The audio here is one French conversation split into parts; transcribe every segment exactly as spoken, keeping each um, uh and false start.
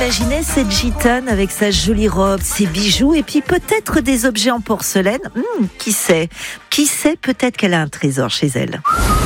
Imaginez cette gitane avec sa jolie robe, ses bijoux et puis peut-être des objets en porcelaine. Hum, qui sait Qui sait Peut-être qu'elle a un trésor chez elle.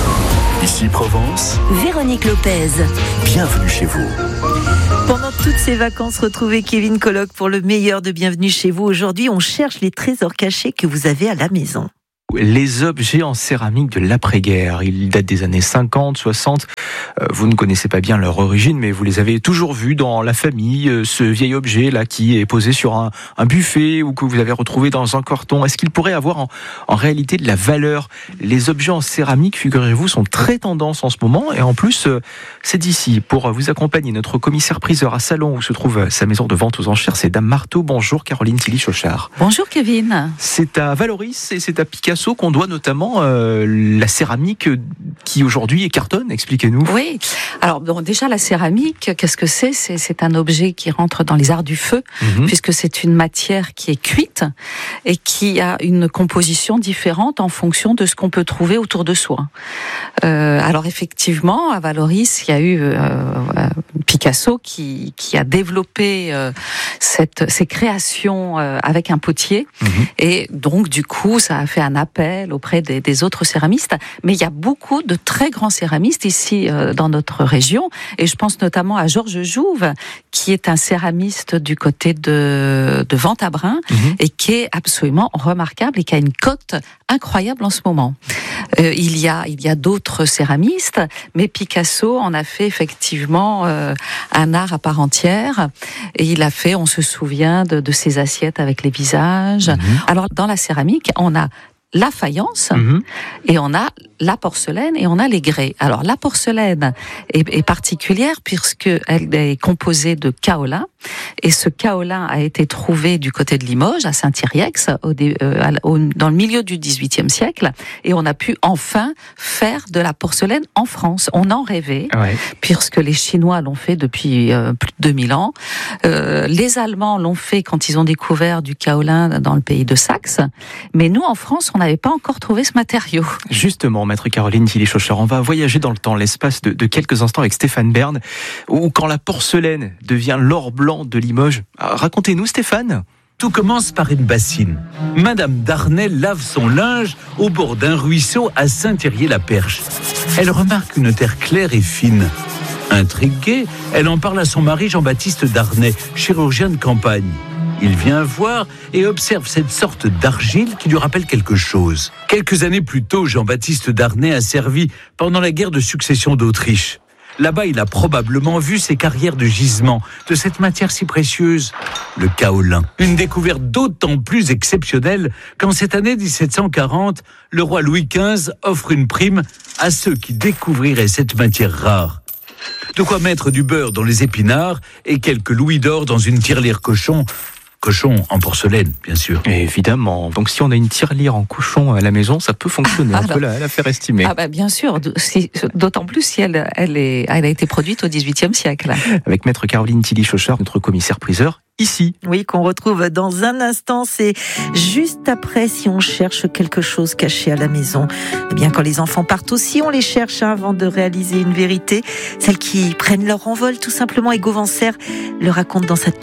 Ici Provence, Véronique Lopez. Bienvenue chez vous. Pendant toutes ces vacances, retrouvez Kevin Colloque pour le meilleur de Bienvenue chez vous. Aujourd'hui, on cherche les trésors cachés que vous avez à la maison. Les objets en céramique de l'après-guerre, ils datent des années cinquante, soixante. Euh, vous ne connaissez pas bien leur origine, mais vous les avez toujours vus dans la famille. Euh, ce vieil objet-là qui est posé sur un, un buffet ou que vous avez retrouvé dans un carton, est-ce qu'il pourrait avoir en, en réalité de la valeur ? Les objets en céramique, figurez-vous, sont très tendance en ce moment. Et en plus, euh, c'est d'ici. Pour vous accompagner, notre commissaire-priseur à Salon, où se trouve sa maison de vente aux enchères, c'est Dame Marteau. Bonjour Caroline Tilly-Chauchard. Bonjour Kevin. C'est à Valoris et c'est à Picasso qu'on doit notamment euh, la céramique qui aujourd'hui cartonne. Expliquez-nous. Oui, alors bon, déjà la céramique, qu'est-ce que c'est ? c'est C'est un objet qui rentre dans les arts du feu, mmh. puisque c'est une matière qui est cuite et qui a une composition différente en fonction de ce qu'on peut trouver autour de soi. Euh, alors effectivement, à Valoris, il y a eu euh, Picasso qui, qui a développé euh, cette, ces créations euh, avec un potier, mmh. et donc du coup, ça a fait un appel auprès des, des autres céramistes, mais il y a beaucoup de très grands céramistes ici euh, dans notre région, et je pense notamment à Georges Jouve, qui est un céramiste du côté de, de Ventabren, mmh. et qui est absolument remarquable et qui a une cote incroyable en ce moment. Euh, il y a, il y a d'autres céramistes, mais Picasso en a fait effectivement euh, un art à part entière, et il a fait, on se souvient de, de ses assiettes avec les visages. Mmh. Alors dans la céramique, on a la faïence, mmh. et on a la porcelaine et on a les grès. Alors la porcelaine est, est particulière puisqu'elle est composée de kaolin, et ce kaolin a été trouvé du côté de Limoges, à Saint-Yrieix, au, euh, au, dans le milieu du dix-huitième siècle, et on a pu enfin faire de la porcelaine en France. On en rêvait, ouais. puisque les Chinois l'ont fait depuis euh, plus de deux mille ans. Euh, les Allemands l'ont fait quand ils ont découvert du kaolin dans le pays de Saxe, mais nous en France, on n'avait pas encore trouvé ce matériau. Justement, maître Caroline Tilly-Chauchard, on va voyager dans le temps, l'espace de, de quelques instants avec Stéphane Bern, où quand la porcelaine devient l'or blanc de Limoges. Racontez-nous, Stéphane. Tout commence par une bassine. Madame Darnay lave son linge au bord d'un ruisseau à Saint-Thirier-la-Perche. Elle remarque une terre claire et fine. Intriguée, elle en parle à son mari Jean-Baptiste Darnay, chirurgien de campagne. Il vient voir et observe cette sorte d'argile qui lui rappelle quelque chose. Quelques années plus tôt, Jean-Baptiste Darnay a servi pendant la guerre de succession d'Autriche. Là-bas, il a probablement vu ces carrières de gisement de cette matière si précieuse, le kaolin. Une découverte d'autant plus exceptionnelle qu'en cette année dix-sept cent quarante, le roi Louis quinze offre une prime à ceux qui découvriraient cette matière rare. De quoi mettre du beurre dans les épinards et quelques louis d'or dans une tirelire cochon. Cochon en porcelaine, bien sûr. Et évidemment. Donc, si on a une tirelire en cochon à la maison, ça peut fonctionner. Ah, on peut la, la faire estimer. Ah bah bien sûr. Si, d'autant plus si elle, elle, est, elle a été produite au dix-huitième siècle. Avec maître Caroline Tilly-Chauchard, notre commissaire-priseur, ici. Oui, qu'on retrouve dans un instant. C'est juste après, si on cherche quelque chose caché à la maison. Eh bien, quand les enfants partent aussi, on les cherche hein, avant de réaliser une vérité. Celles qui prennent leur envol, tout simplement. Et Gauvensère le raconte dans sa toute